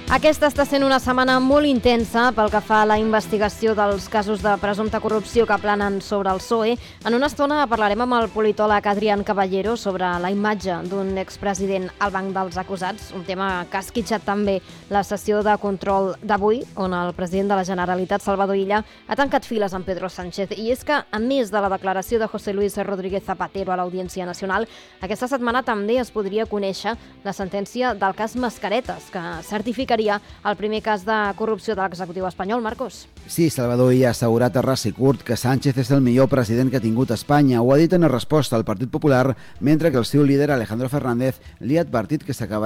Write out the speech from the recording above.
Aquesta està sent una setmana molt intensa pel que fa a la investigació dels casos de presumpta corrupció que planen sobre el PSOE. En una estona parlarem amb el politòleg Adrián Caballero sobre la imatge d'un expresident al banc dels acusats, un tema que ha esquitxat també la sessió de control d'avui, on el president de la Generalitat, Salvador Illa, ha tancat files amb Pedro Sánchez. I és que, a més de la declaració de José Luis Rodríguez Zapatero a l'Audiència Nacional, aquesta setmana també es podria conèixer la sentència del cas Mascaretes, que certificaria el primer cas de corrupció de l'executiu espanyol. Marcos. Sí, Salvador Illa ha assegurat a ras i curt que Sánchez és el millor president que ha tingut Espanya. Ho ha dit en resposta al Partit Popular, mentre que el seu líder, Alejandro Fernández, li ha advertit que s'acabarà